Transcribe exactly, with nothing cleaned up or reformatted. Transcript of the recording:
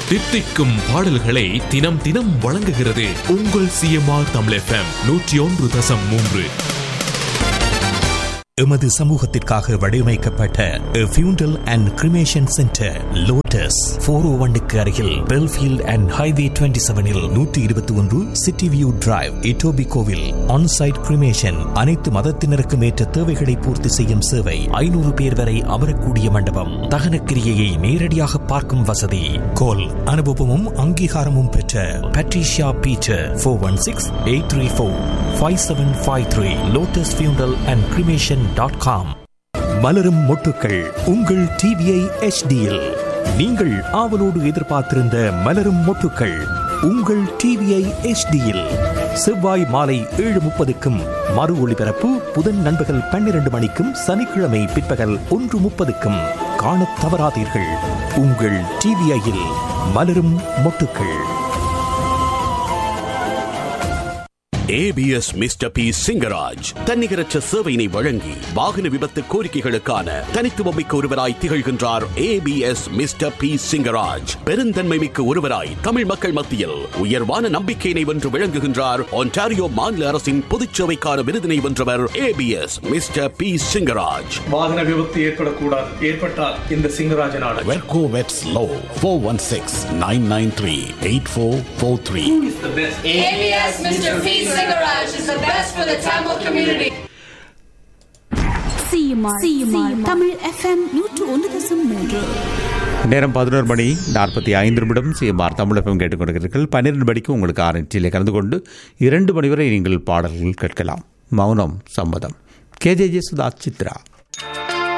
தித்திக்கும் பாடல்களை தினம் தினம் வழங்குகிறது உங்கள் சிஎம்ஆர் தமிழ் எஃப்எம் நூற்றி ஒன்று தசம் மூன்று. எமது சமூகத்திற்காக வடிவமைக்கப்பட்ட ஃபியூண்டல் அண்ட் கிரிமேஷன் சென்டர் லோட்டஸ் போர் ஓ ஒன்னுக்கு அருகில் பெல்ஃபீல்ட் அண்ட் ஹைவே டுவெண்ட்டி செவனில் நூற்றி இருபத்தி ஒன்று சிட்டி வியூ டிரைவ் இட்டோபி கோவில் ஆன்சைட் கிரிமேஷன் அனைத்து மதத்தினருக்கும் ஏற்ற தேவைகளை பூர்த்தி செய்யும் சேவை. ஐநூறு பேர் வரை அமரக்கூடிய மண்டபம். தகன கிரியையை நேரடியாக பார்க்கும் வசதி. கோல் அனுபவமும் அங்கீகாரமும் பெற்ற Patricia Peter four one six eight three four five seven five three lotus ஃபியூண்டல் அண்ட் கிரிமேஷன் டாட் காம். மலரும் மொட்டுக்கள் உங்கள் டிவிஐ எச்டியில் நீங்கள் ஆவலோடு எதிர்பார்த்திருந்த மலரும் மொட்டுக்கள் உங்கள் டிவிஐ எச்டியில் செவ்வாய் மாலை ஏழு முப்பதுக்கும் மறு ஒளிபரப்பு புதன் நண்பகல் பன்னிரண்டு மணிக்கும் சனிக்கிழமை பிற்பகல் ஒன்று முப்பதுக்கும் காணத் தவறாதீர்கள். உங்கள் டிவிஐயில் மலரும் மொட்டுக்கள். ஏபிஎஸ் மிஸ்டர் பி சிங்கராஜ் தன்னிகரற்ற சேவையினை வழங்கி வாகன விபத்து கோரிக்கைகளுக்கான தனித்துவமிக்க ஒருவராய் திகழ்கின்றார். ஏபிஎஸ் மிஸ்டர் பி சிங்கராஜ் பெருந்தன்மை மிக்க ஒருவராய் தமிழ் மக்கள் மத்தியில் உயர்வான நம்பிக்கையினை வென்று விளங்குகின்றார். ஒன்டாரியோ மாநில அரசின் பொதுச்சேவைக்கான விருதினை வென்றவர் ஏபிஎஸ் மிஸ்டர் பி சிங்கராஜ். வாகன விபத்து ஏற்படக்கூடாது, ஏற்பட்டால் இந்த சிங்கராஜன் ஆடு. வெர்கோ வெட்ஸ் low four one six nine nine three eight four four three. ABS mister B Garage is the best for the Tamil community. CMR CMR Tamil FM நூற்று ஒன்று தசம் மூன்று. நேரம் பதினோரு மணி நாற்பத்தி ஐந்து நிமிடம். சிஎம்ஆர் தமிழ் எஃப்எம் கேட்டுக்கொண்டிருக்கிறீர்கள். பன்னிரண்டு மணிக்கு உங்களுக்கு ஆரஞ்சிலே கலந்து கொண்டு இரண்டு மணி வரை நீங்கள் பாடல்கள் கேட்கலாம். மௌனம் சம்மதம். கேஜேஜே சுதா சித்ரா.